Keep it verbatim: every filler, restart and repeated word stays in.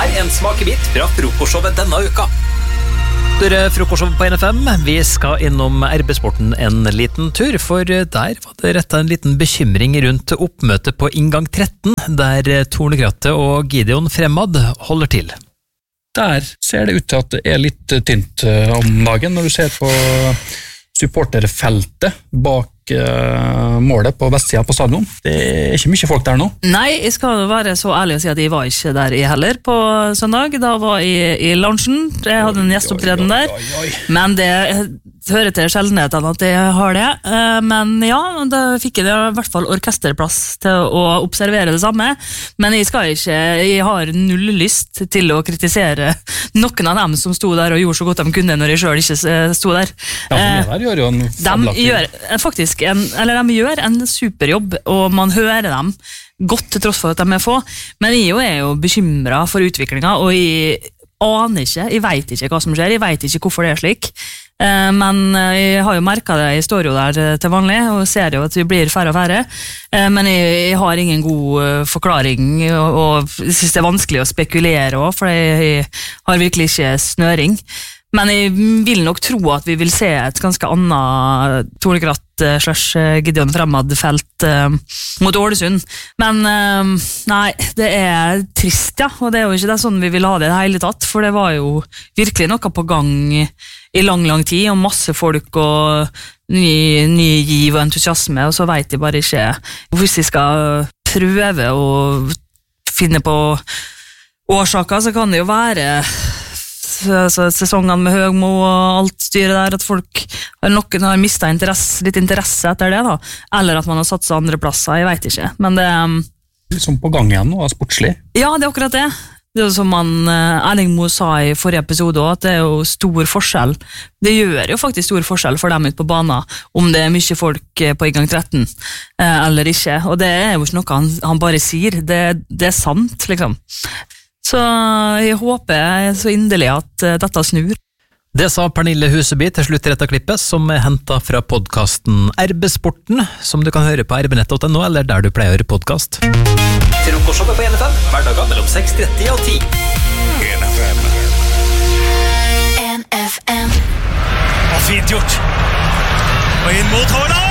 Her en smakebit fra frokostshowet denne uka. Dere frokostshow på N F M. Vi skal innom R B-sporten en liten tur, for der var det rettet en liten bekymring rundt oppmøtet på inngang tretten, der Tornekrattet og Gideon Fremad holder til. Der ser det ut til at det er litt tynt om dagen, når du ser på supporterfeltet bak uh, målet på vestsiden på stadion. Det er ikke mye folk der nå. Nei, jeg skal være så ærlig å si at jeg var ikke der jeg heller på søndag. Da var jeg i loungen. Jeg hadde en gjesteopptreden der. Oi, oi, oi. Men det hører til sjeldenheten at jeg har det. Men ja, da fikk jeg i hvert fall orkesterplass til å observere det samme. Men jeg skal ikke, jeg har null lyst til å kritisere noen av dem som sto der og gjorde så godt de kunne når jeg selv ikke sto der. Ja, for der gjør jo en de gjør faktisk en, eller de gjør en superjobb, og man hører dem godt til tross for at de er få. Men jeg er jo bekymret for utviklingen, og jeg aner ikke, jeg vet ikke hva som skjer, jeg vet ikke hvorfor det er slik. Men jeg har jo merket det, jeg står jo der til vanlig og ser jo at vi blir færre og færre, men jeg, jeg har ingen god forklaring, og, og jeg synes det er vanskelig å spekulere også, for jeg har virkelig ikke snøring. Men jeg vil nok tro at vi vil se et ganske annet Tornekratt slash Gideon Fremad-felt uh, mot Ålesund. Men uh, nei, det er trist, ja, og det er jo ikke det sånn vi vil ha det i det hele tatt, for det var jo virkelig noe på gang i lang, lang tid, og masse folk og ny, ny giv og entusiasme, og så vet jeg bare ikke hvis jeg skal prøve å finne på årsaker, så kan det jo være altså, sesongene med Høgmo og alt styret der, at folk noen har mistet interesse, litt interesse etter det da, eller at man har satt seg andre plasser, jeg vet ikke, men det liksom på gang igjen nå, sportslig. Ja, det er akkurat det. Det er jo som man, Erling Moe sa i forrige episode også, at det er jo stor forskjell. Det gjør jo faktisk stor forskjell for dem ut på banen, om det er mye folk på inngang tretten eller ikke, og det er jo ikke noe han, han bare sier, det, det er sant liksom. Så jeg håper så inderlig at dette snur. Det sa Pernille Huseby til slutt i dette klippet, som er hentet fra podcasten R B-sporten, som du kan høre på r b nett punktum no, eller der du pleier å høre podcast. Frokostshowet på N F M, hverdager mellom seks tretti og ti. N F M. N F M. Og fint gjort. Og inn mot Haaland!